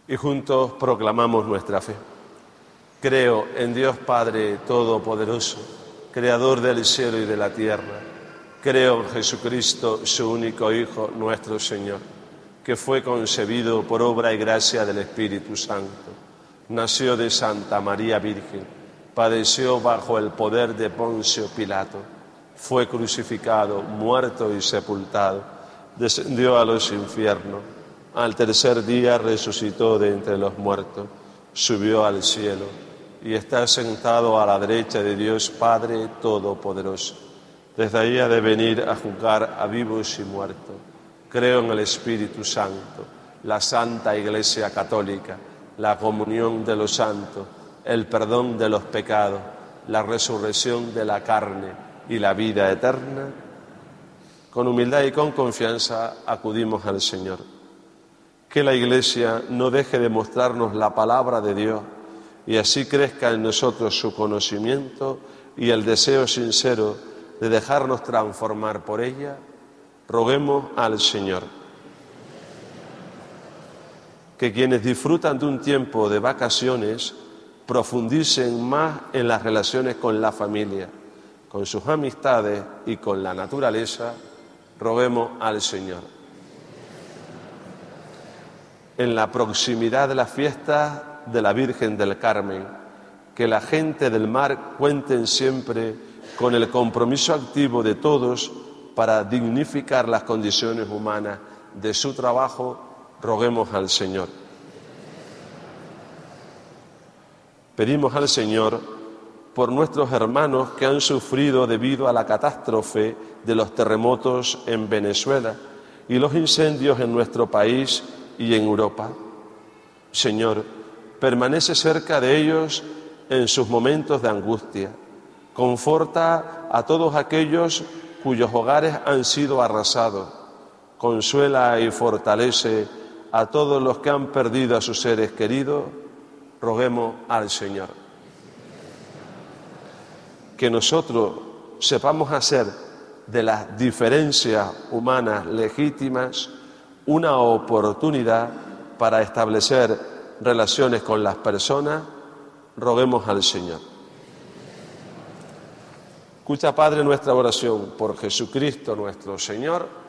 y juntos proclamamos nuestra fe. Creo en Dios Padre Todopoderoso, Creador del cielo y de la tierra. Creo en Jesucristo, su único Hijo, nuestro Señor, que fue concebido por obra y gracia del Espíritu Santo. Nació de Santa María Virgen, padeció bajo el poder de Poncio Pilato, fue crucificado, muerto y sepultado, descendió a los infiernos, al tercer día resucitó de entre los muertos, subió al cielo y está sentado a la derecha de Dios Padre Todopoderoso. Desde ahí ha de venir a juzgar a vivos y muertos. Creo en el Espíritu Santo, la Santa Iglesia Católica, la comunión de los santos, el perdón de los pecados, la resurrección de la carne y la vida eterna. Con humildad y con confianza acudimos al Señor. Que la Iglesia no deje de mostrarnos la palabra de Dios y así crezca en nosotros su conocimiento y el deseo sincero de dejarnos transformar por ella. Roguemos al Señor. Que quienes disfrutan de un tiempo de vacaciones profundicen más en las relaciones con la familia, con sus amistades y con la naturaleza. Roguemos al Señor. En la proximidad de las fiestas de la Virgen del Carmen, que la gente del mar cuenten siempre con el compromiso activo de todos para dignificar las condiciones humanas de su trabajo. Roguemos al Señor. Pedimos al Señor por nuestros hermanos que han sufrido debido a la catástrofe de los terremotos en Venezuela y los incendios en nuestro país y en Europa. Señor, permanece cerca de ellos en sus momentos de angustia. Conforta a todos aquellos cuyos hogares han sido arrasados. Consuela y fortalece a todos los que han perdido a sus seres queridos. Roguemos al Señor. Que nosotros sepamos hacer de las diferencias humanas legítimas una oportunidad para establecer relaciones con las personas. Roguemos al Señor. Escucha, Padre, nuestra oración por Jesucristo nuestro Señor.